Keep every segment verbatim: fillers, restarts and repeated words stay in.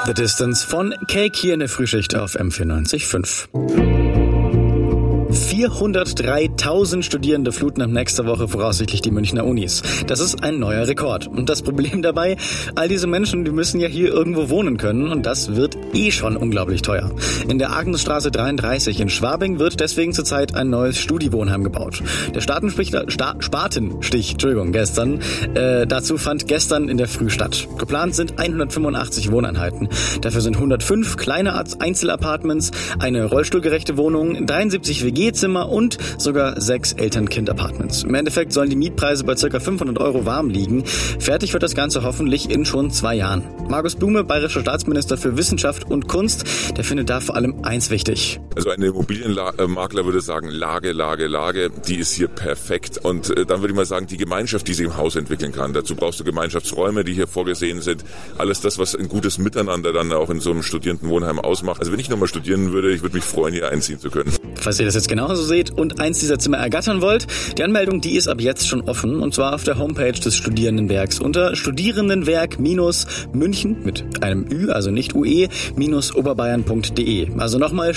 The Distance von Cake hier in der Frühschicht auf M vierundneunzig Komma fünf. vierhundertdreitausend Studierende fluten ab nächster Woche voraussichtlich die Münchner Unis. Das ist ein neuer Rekord. Und das Problem dabei, all diese Menschen, die müssen ja hier irgendwo wohnen können und das wird eh schon unglaublich teuer. In der Agnesstraße dreiunddreißig in Schwabing wird deswegen zurzeit ein neues Studiwohnheim gebaut. Der Startenstich, Sta, Spatenstich, Entschuldigung, gestern, äh, dazu fand gestern in der Früh statt. Geplant sind hundertfünfundachtzig Wohneinheiten. Dafür sind hundertfünf kleine Einzelapartments, eine rollstuhlgerechte Wohnung, dreiundsiebzig W G-Zimmer und sogar sechs Eltern-Kind-Apartments. Im Endeffekt sollen die Mietpreise bei ca. fünfhundert Euro warm liegen. Fertig wird das Ganze hoffentlich in schon zwei Jahren. Markus Blume, bayerischer Staatsminister für Wissenschaft und Kunst, der findet da vor allem eins wichtig. Also ein Immobilienmakler würde sagen, Lage, Lage, Lage, die ist hier perfekt. Und äh, dann würde ich mal sagen, die Gemeinschaft, die sich im Haus entwickeln kann. Dazu brauchst du Gemeinschaftsräume, die hier vorgesehen sind. Alles das, was ein gutes Miteinander dann auch in so einem Studierendenwohnheim ausmacht. Also wenn ich nochmal studieren würde, ich würde mich freuen, hier einziehen zu können. Falls ihr das jetzt genauso seht und eins dieser Zimmer ergattern wollt, die Anmeldung, die ist ab jetzt schon offen und zwar auf der Homepage des Studierendenwerks unter studierendenwerk-münchen mit einem Ü, also nicht U E, oberbayern punkt de. Also nochmal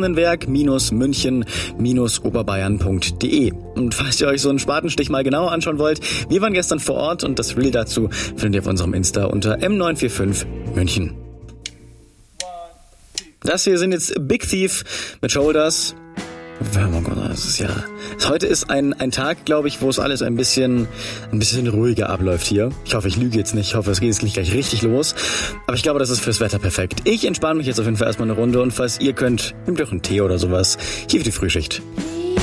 studierendenwerk-münchen-oberbayern punkt de. Und falls ihr euch so einen Spatenstich mal genauer anschauen wollt, wir waren gestern vor Ort und das Reel dazu findet ihr auf unserem Insta unter M neun vier fünf München. Das hier sind jetzt Big Thief mit Shoulders. Oh Gott, das ist ja. Heute ist ein, ein Tag, glaube ich, wo es alles ein bisschen, ein bisschen ruhiger abläuft hier. Ich hoffe, ich lüge jetzt nicht. Ich hoffe, es geht jetzt gleich richtig los. Aber ich glaube, das ist fürs Wetter perfekt. Ich entspanne mich jetzt auf jeden Fall erstmal eine Runde und falls ihr könnt, nehmt euch einen Tee oder sowas. Hier für die Frühschicht.